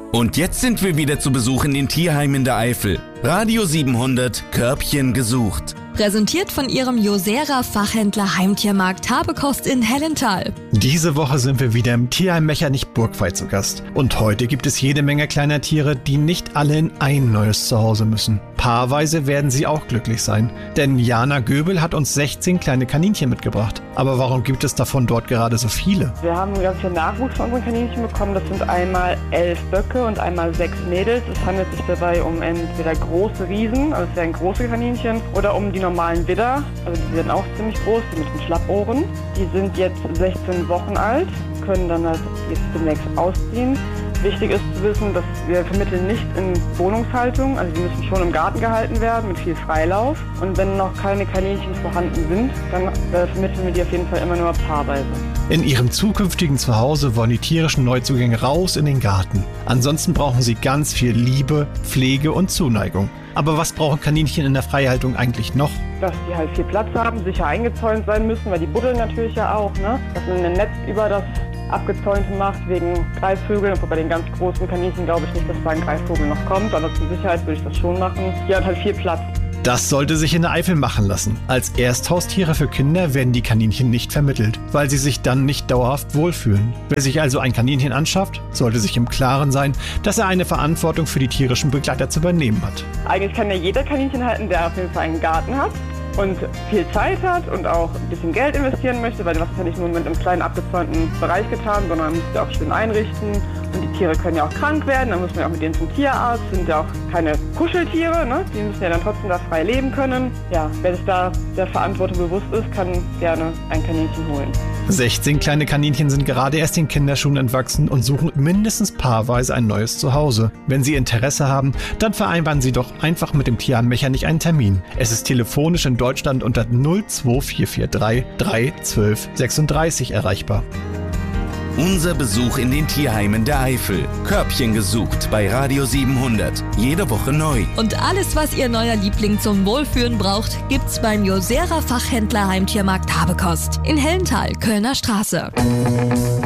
Und jetzt sind wir wieder zu Besuch in den Tierheimen der Eifel. Radio 700, Körbchen gesucht. Präsentiert von ihrem Josera-Fachhändler Heimtiermarkt Habekost in Hellenthal. Diese Woche sind wir wieder im Tierheim Mechernich-Burgwald zu Gast. Und heute gibt es jede Menge kleiner Tiere, die nicht alle in ein neues Zuhause müssen. Paarweise werden sie auch glücklich sein. Denn Jana Göbel hat uns 16 kleine Kaninchen mitgebracht. Aber warum gibt es davon dort gerade so viele? Wir haben ganz viel Nachwuchs von unseren Kaninchen bekommen. Das sind einmal 11 Böcke und einmal 6 Mädels. Es handelt sich dabei um entweder große Riesen, also es wären große Kaninchen, oder um die normalen Widder. Also die sind auch ziemlich groß, die mit den Schlappohren. Die sind jetzt 16 Wochen alt, können dann halt jetzt demnächst ausziehen. Wichtig ist zu wissen, dass wir vermitteln nicht in Wohnungshaltung, also die müssen schon im Garten gehalten werden mit viel Freilauf. Und wenn noch keine Kaninchen vorhanden sind, dann vermitteln wir die auf jeden Fall immer nur paarweise. In ihrem zukünftigen Zuhause wollen die tierischen Neuzugänge raus in den Garten. Ansonsten brauchen sie ganz viel Liebe, Pflege und Zuneigung. Aber was brauchen Kaninchen in der Freihaltung eigentlich noch? Dass die halt viel Platz haben, sicher eingezäunt sein müssen, weil die buddeln natürlich ja auch, ne? Dass man ein Netz über das Abgezäunte macht wegen Greifvögeln. Und bei den ganz großen Kaninchen glaube ich nicht, dass da ein Greifvogel noch kommt. Aber zur Sicherheit würde ich das schon machen. Die hat halt viel Platz. Das sollte sich in der Eifel machen lassen. Als Ersthaustiere für Kinder werden die Kaninchen nicht vermittelt, weil sie sich dann nicht dauerhaft wohlfühlen. Wer sich also ein Kaninchen anschafft, sollte sich im Klaren sein, dass er eine Verantwortung für die tierischen Begleiter zu übernehmen hat. Eigentlich kann ja jeder Kaninchen halten, der auf jeden Fall einen Garten hat und viel Zeit hat und auch ein bisschen Geld investieren möchte, weil du hast ja nicht nur mit einem kleinen abgezäunten Bereich getan, sondern man muss ja auch schön einrichten. Und die Tiere können ja auch krank werden, dann muss man ja auch mit denen zum Tierarzt, sind ja auch keine Kuscheltiere, ne? Die müssen ja dann trotzdem da frei leben können. Ja, wer sich da der Verantwortung bewusst ist, kann gerne ein Kaninchen holen. 16 kleine Kaninchen sind gerade erst in Kinderschuhen entwachsen und suchen mindestens paarweise ein neues Zuhause. Wenn Sie Interesse haben, dann vereinbaren Sie doch einfach mit dem Tierheim Mechernich einen Termin. Es ist telefonisch in Deutschland unter 02443 312 36 erreichbar. Unser Besuch in den Tierheimen der Eifel. Körbchen gesucht bei Radio 700. Jede Woche neu. Und alles, was Ihr neuer Liebling zum Wohlfühlen braucht, gibt's beim Josera Fachhändler Heimtiermarkt Habekost in Hellenthal, Kölner Straße.